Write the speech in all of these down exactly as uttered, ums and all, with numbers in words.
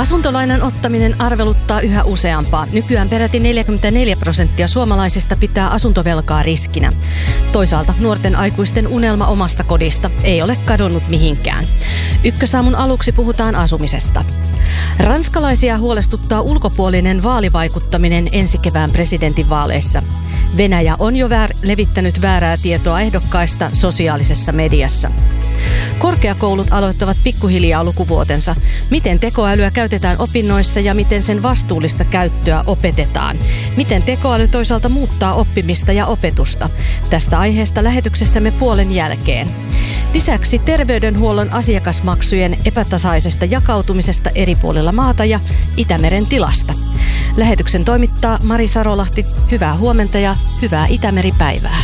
Asuntolainan ottaminen arveluttaa yhä useampaa. Nykyään peräti neljäkymmentäneljä prosenttia suomalaisista pitää asuntovelkaa riskinä. Toisaalta nuorten aikuisten unelma omasta kodista ei ole kadonnut mihinkään. Ykkösaamun aluksi puhutaan asumisesta. Ranskalaisia huolestuttaa ulkopuolinen vaalivaikuttaminen ensi kevään presidentinvaaleissa. Venäjä on jo väär, levittänyt väärää tietoa ehdokkaista sosiaalisessa mediassa. Korkeakoulut aloittavat pikkuhiljaa lukuvuotensa. Miten tekoälyä käytetään opinnoissa ja miten sen vastuullista käyttöä opetetaan? Miten tekoäly toisaalta muuttaa oppimista ja opetusta? Tästä aiheesta lähetyksessämme puolen jälkeen. Lisäksi terveydenhuollon asiakasmaksujen epätasaisesta jakautumisesta eri puolilla maata ja Itämeren tilasta. Lähetyksen toimittaa Mari Sarolahti. Hyvää huomenta ja hyvää Itämeri-päivää.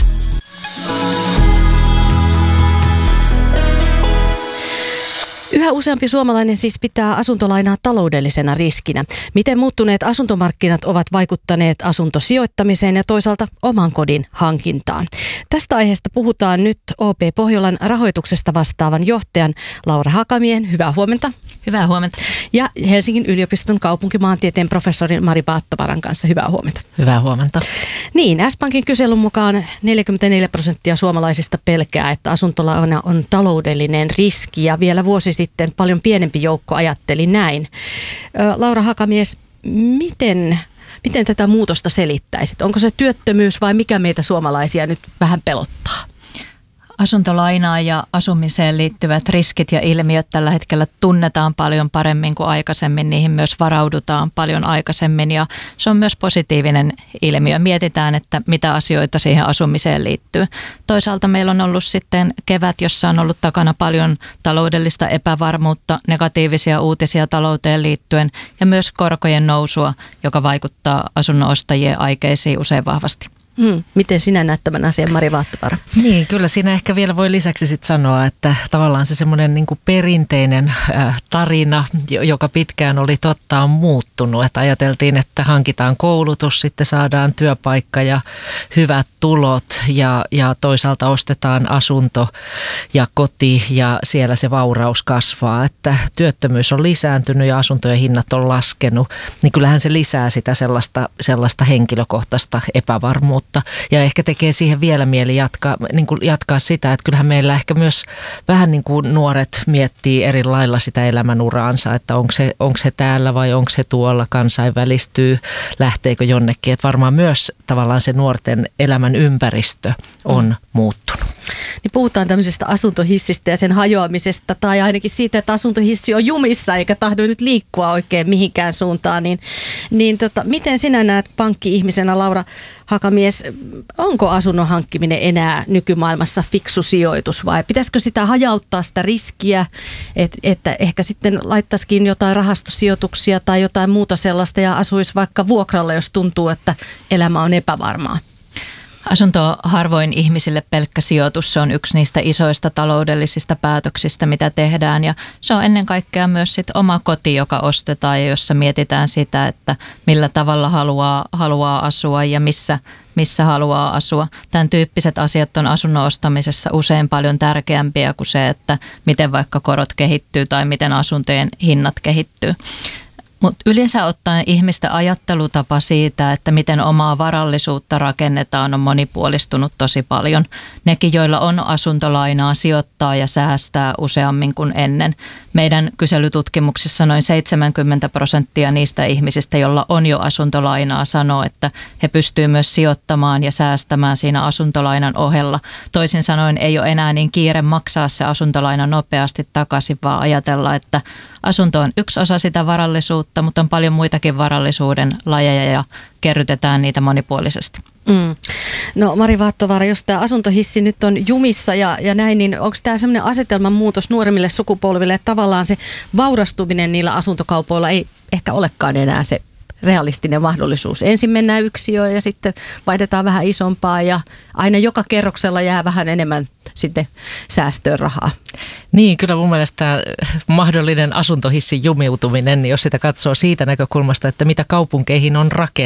Yhä useampi suomalainen siis pitää asuntolainaa taloudellisena riskinä. Miten muuttuneet asuntomarkkinat ovat vaikuttaneet asuntosijoittamiseen ja toisaalta oman kodin hankintaan? Tästä aiheesta puhutaan nyt O P Pohjolan rahoituksesta vastaavan johtajan Laura Hakamien. Hyvää huomenta. Hyvää huomenta. Ja Helsingin yliopiston kaupunkimaantieteen professorin Mari Vaattavaran kanssa. Hyvää huomenta. Hyvää huomenta. Niin, S-Pankin kyselyn mukaan neljäkymmentäneljä prosenttia suomalaisista pelkää, että asuntolaina on taloudellinen riski ja vielä vuosi sitten paljon pienempi joukko ajatteli näin. Laura Hakamies, miten, miten tätä muutosta selittäisit? Onko se työttömyys vai mikä meitä suomalaisia nyt vähän pelottaa? Asuntolainaan ja asumiseen liittyvät riskit ja ilmiöt tällä hetkellä tunnetaan paljon paremmin kuin aikaisemmin. Niihin myös varaudutaan paljon aikaisemmin ja se on myös positiivinen ilmiö. Mietitään, että mitä asioita siihen asumiseen liittyy. Toisaalta meillä on ollut sitten kevät, jossa on ollut takana paljon taloudellista epävarmuutta, negatiivisia uutisia talouteen liittyen ja myös korkojen nousua, joka vaikuttaa asunnon ostajien aikeisiin usein vahvasti. Hmm. Miten sinä näet tämän asian, Mari Vaattavara? Niin, kyllä siinä ehkä vielä voi lisäksi sit sanoa, että tavallaan se semmoinen niin kuin perinteinen äh, tarina, joka pitkään oli totta, on muuttunut. Että ajateltiin, että hankitaan koulutus, sitten saadaan työpaikka ja hyvät tulot ja, ja toisaalta ostetaan asunto ja koti ja siellä se vauraus kasvaa. Että työttömyys on lisääntynyt ja asuntojen hinnat on laskenut, niin kyllähän se lisää sitä sellaista, sellaista henkilökohtaista epävarmuutta. Ja ehkä tekee siihen vielä mieli jatkaa, niin kuin jatkaa sitä, että kyllähän meillä ehkä myös vähän niin kuin nuoret miettii eri lailla sitä elämänuraansa, että onko se, onko se täällä vai onko se tuolla, kansainvälistyy, lähteekö jonnekin. Että varmaan myös tavallaan se nuorten elämän ympäristö on mm. muuttunut. Niin puhutaan tämmöisestä asuntohissistä ja sen hajoamisesta tai ainakin siitä, että asuntohissi on jumissa eikä tahdo nyt liikkua oikein mihinkään suuntaan. Niin, niin tota, miten sinä näet pankki-ihmisenä, Laura Hakamies, onko asunnon hankkiminen enää nykymaailmassa fiksu sijoitus vai pitäisikö sitä hajauttaa sitä riskiä, et, että ehkä sitten laittaisikin jotain rahastosijoituksia tai jotain muuta sellaista ja asuisi vaikka vuokralla, jos tuntuu, että elämä on epävarmaa? Asunto on harvoin ihmisille pelkkä sijoitus. Se on yksi niistä isoista taloudellisista päätöksistä, mitä tehdään. Ja se on ennen kaikkea myös sit oma koti, joka ostetaan ja jossa mietitään sitä, että millä tavalla haluaa, haluaa asua ja missä, missä haluaa asua. Tämän tyyppiset asiat on asunnon ostamisessa usein paljon tärkeämpiä kuin se, että miten vaikka korot kehittyy tai miten asuntojen hinnat kehittyy. Mutta yleensä ottaen ihmisten ajattelutapa siitä, että miten omaa varallisuutta rakennetaan, on monipuolistunut tosi paljon. Nekin, joilla on asuntolainaa, sijoittaa ja säästää useammin kuin ennen. Meidän kyselytutkimuksissa noin seitsemänkymmentä prosenttia niistä ihmisistä, joilla on jo asuntolainaa, sanoo, että he pystyvät myös sijoittamaan ja säästämään siinä asuntolainan ohella. Toisin sanoen ei ole enää niin kiire maksaa se asuntolaina nopeasti takaisin, vaan ajatella, että asunto on yksi osa sitä varallisuutta, mutta on paljon muitakin varallisuuden lajeja ja kerrytetään niitä monipuolisesti. Mm. No Mari Vaattavaara, jos tämä asuntohissi nyt on jumissa ja, ja näin, niin onko tämä sellainen asetelman muutos nuoremmille sukupolville, että tavallaan se vaurastuminen niillä asuntokaupoilla ei ehkä olekaan enää se realistinen mahdollisuus. Ensin mennään yksiöön ja sitten vaihdetaan vähän isompaa ja aina joka kerroksella jää vähän enemmän sitten säästöön rahaa. Niin, kyllä mun mielestä mahdollinen asuntohissin jumiutuminen, niin jos sitä katsoo siitä näkökulmasta, että mitä kaupunkeihin on rakennettu,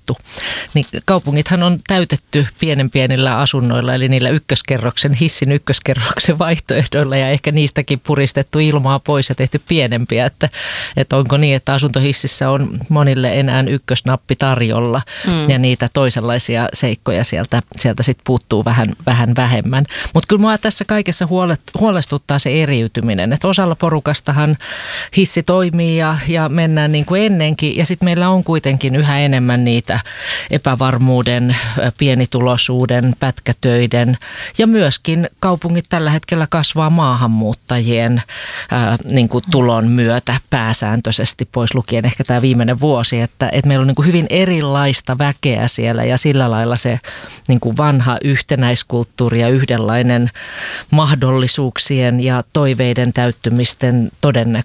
rakennettu. Niin kaupungithan on täytetty pienen pienillä asunnoilla, eli niillä ykköskerroksen, hissin ykköskerroksen vaihtoehdoilla ja ehkä niistäkin puristettu ilmaa pois ja tehty pienempiä. Että, että onko niin, että asuntohississä on monille enää ykkösnappi tarjolla mm. ja niitä toisenlaisia seikkoja sieltä, sieltä sitten puuttuu vähän, vähän vähemmän. Mutta kyllä mua tässä kaikessa huolestuttaa se eriytyminen, että osalla porukastahan hissi toimii ja, ja mennään niin kuin ennenkin ja sitten meillä on kuitenkin yhä enemmän niitä epävarmuuden, pienituloisuuden, pätkätöiden ja myöskin kaupungit tällä hetkellä kasvaa maahanmuuttajien ää, niin kuin tulon myötä pääsääntöisesti, pois lukien ehkä tämä viimeinen vuosi, että, että meillä on niin kuin hyvin erilaista väkeä siellä ja sillä lailla se niin kuin vanha yhtenäiskulttuuri ja yhdenlainen mahdollisuuksien ja toiveiden täyttymisten todenne